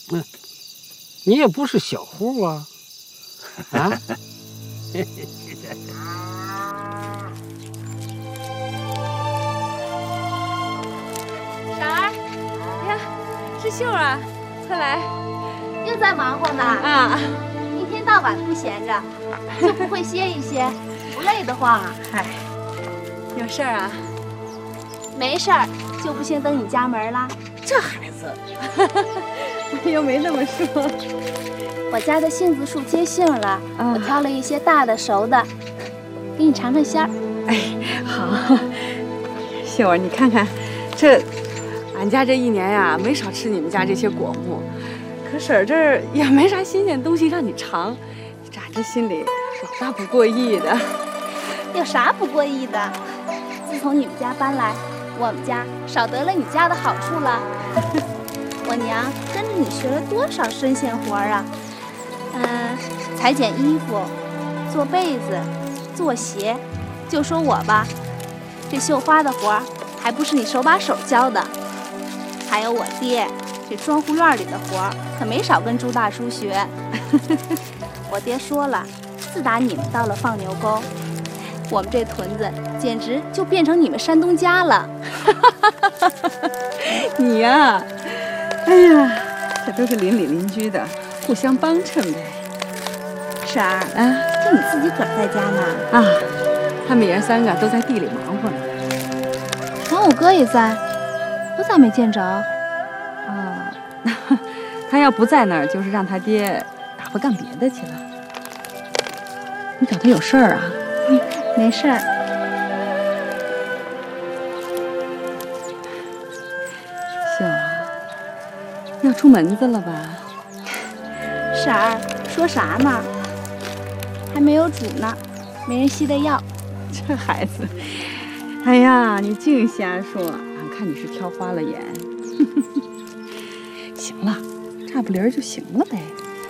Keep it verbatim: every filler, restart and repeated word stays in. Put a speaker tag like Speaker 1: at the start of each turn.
Speaker 1: 嗯，你也不是小户啊，啊？
Speaker 2: 婶儿，呀，是秀啊，快来！
Speaker 3: 又在忙活呢
Speaker 2: 啊！
Speaker 3: 一天到晚不闲着，就不会歇一歇，不累得慌啊？
Speaker 2: 嗨，有事儿啊？
Speaker 3: 没事儿，就不先登你家门啦。
Speaker 2: 这孩子，又没那么说。
Speaker 3: 我家的杏子树结杏了，
Speaker 2: 啊、
Speaker 3: 我挑了一些大的熟的，给你尝尝鲜儿。
Speaker 2: 哎，好。秀儿，你看看，这俺家这一年呀，没少吃你们家这些果木，可婶儿这儿也没啥新鲜东西让你尝，这俺这心里老大不过意的。
Speaker 3: 有啥不过意的？自从你们家搬来，我们家少得了你家的好处了。我娘跟着你学了多少针线活啊？嗯、呃，裁剪衣服，做被子，做鞋。就说我吧，这绣花的活还不是你手把手教的。还有我爹，这庄户院里的活可没少跟朱大叔学。我爹说了，自打你们到了放牛沟，我们这屯子简直就变成你们山东家了。
Speaker 2: 你呀，哎呀，这都是邻里邻居的，互相帮衬呗。
Speaker 3: 婶儿啊，就你自己个儿在家呢？
Speaker 2: 啊，他们爷三个都在地里忙活呢。
Speaker 3: 王五哥也在，我咋没见着？
Speaker 2: 啊，他要不在那儿，就是让他爹打发干别的去了。你找他有事儿啊？
Speaker 3: 嗯，没事儿。
Speaker 2: 秀啊，要出门子了吧？
Speaker 3: 婶儿，说啥呢？还没有煮呢，没人稀得要。
Speaker 2: 这孩子，哎呀，你净瞎说，俺看你是挑花了眼。行了，差不离儿就行了呗。